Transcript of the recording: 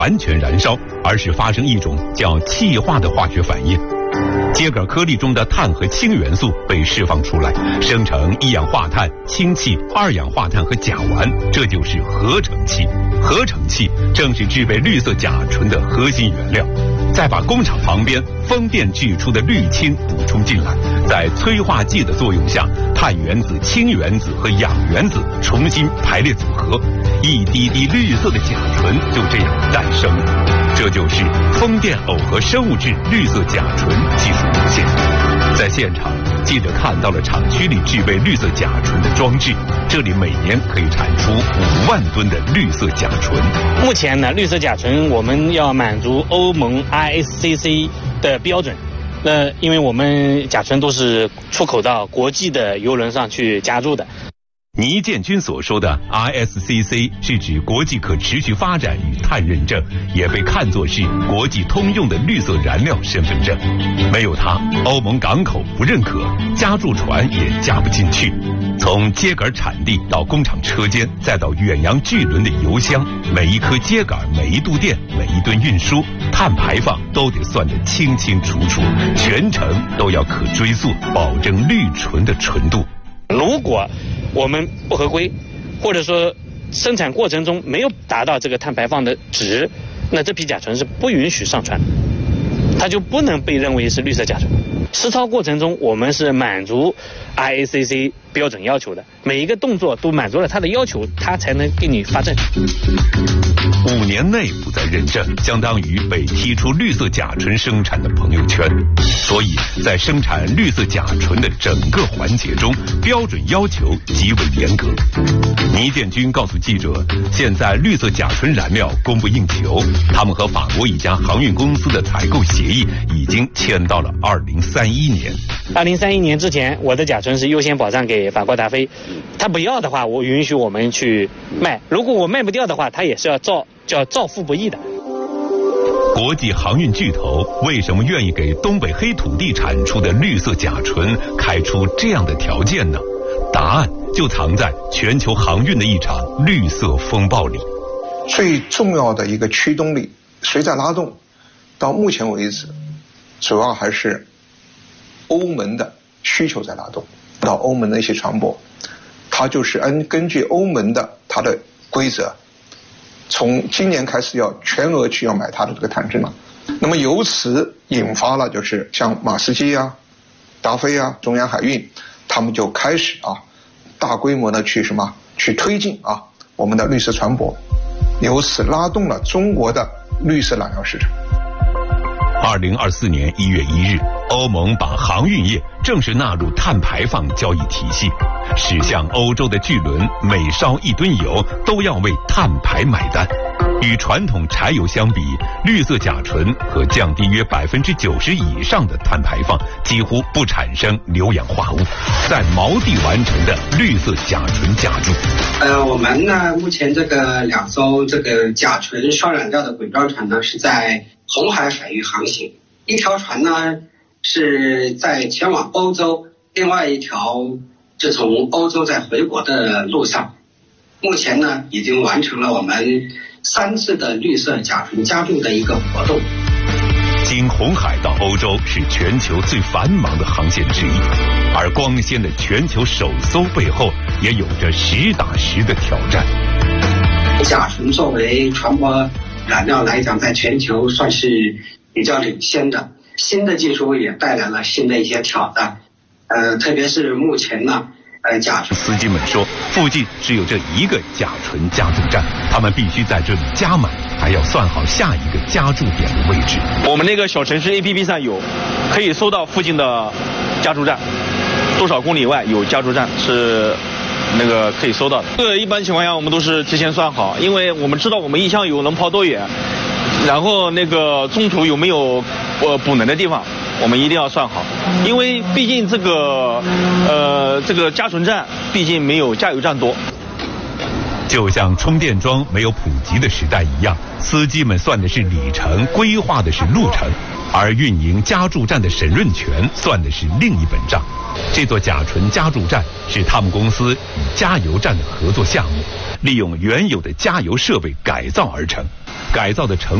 完全燃烧，而是发生一种叫气化的化学反应。秸秆颗粒中的碳和氢元素被释放出来，生成一氧化碳、氢气、二氧化碳和甲烷，这就是合成气。合成气正是制备绿色甲醇的核心原料。再把工厂旁边风电聚出的氯氢补充进来，在催化剂的作用下，碳原子、氢原子和氧原子重新排列组合，一滴滴绿色的甲醇就这样诞生了。这就是风电耦合生物质绿色甲醇技术路线。在现场，记者看到了厂区里制备绿色甲醇的装置，这里每年可以产出5万吨的绿色甲醇。 目前呢，绿色甲醇我们要满足欧盟 ISCC 的标准。那因为我们甲醇都是出口到国际的邮轮上去加注的。 倪建军所说的 ISCC 是指国际可持续发展与碳认证，也被看作是国际通用的绿色燃料身份证。没有它，欧盟港口不认可，加注船也加不进去。从秸秆产地到工厂车间，再到远洋巨轮的油箱，每一颗秸秆、每一度电、每一吨运输，碳排放都得算得清清楚楚，全程都要可追溯，保证绿醇的纯度。 如果我们不合规，或者说生产过程中没有达到这个碳排放的值，那这批甲醇是不允许上船，它就不能被认为是绿色甲醇。实操过程中，我们是满足 ISCC 标准要求的，每一个动作都满足了它的要求，它才能给你发证。 5年内不再认证，相当于被踢出绿色甲醇生产的朋友圈。所以在生产绿色甲醇的整个环节中，标准要求极为严格。倪建军告诉记者，现在绿色甲醇燃料供不应求，他们和法国一家航运公司的采购协议已经签到了2031年。 2031年之前，我的甲醇是优先保障给法国达菲，他不要的话，我允许我们去卖；如果我卖不掉的话，他也是要照付不议的。 国际航运巨头为什么愿意给东北黑土地产出的绿色甲醇开出这样的条件呢？答案就藏在全球航运的一场绿色风暴里。 最重要的一个驱动力，谁在拉动？到目前为止，主要还是欧盟的需求在拉动。到欧盟的一些船舶，它就是根据欧盟的它的规则，从今年开始要全额去要买它的这个碳证了。那么由此引发了就是像马士基啊、达菲啊、中亚海运，他们就开始大规模的去推进我们的绿色船舶，由此拉动了中国的绿色燃料市场。 2024年1月1日，欧盟把航运业正式纳入碳排放交易体系，驶向欧洲的巨轮每烧1吨油都要为碳排买单。与传统柴油相比，绿色甲醇可降低约90%以上的碳排放，几乎不产生硫氧化物，在锚地完成的绿色甲醇加注。 我们呢，目前这个2艘这个甲醇双燃料的滚装船呢，是在红海海域航行，一条船呢是在前往欧洲，另外一条是从欧洲在回国的路上。目前呢，已经完成了我们3次的绿色甲醇加注的一个活动。 经红海到欧洲是全球最繁忙的航线之一，而光鲜的全球首艘背后也有着实打实的挑战。 甲醇作为船舶燃料来讲，在全球算是比较领先的，新的技术也带来了新的一些挑战。特别是目前呢，甲醇司机们说，附近只有这一个甲醇加注站，他们必须在这里加满，还要算好下一个加注点的位置。 我们那个小城市 APP 上有，可以搜到附近的加注站，多少公里外有加注站是那个可以搜到的。一般情况下我们都是提前算好，因为我们知道我们一箱油能跑多远，然后那个中途有没有补能的地方，我们一定要算好，因为毕竟这个加醇站毕竟没有加油站多。 就像充电桩没有普及的时代一样，司机们算的是里程，规划的是路程，而运营加注站的沈润泉算的是另一本账。这座甲醇加注站是他们公司与加油站的合作项目，利用原有的加油设备改造而成。 改造的成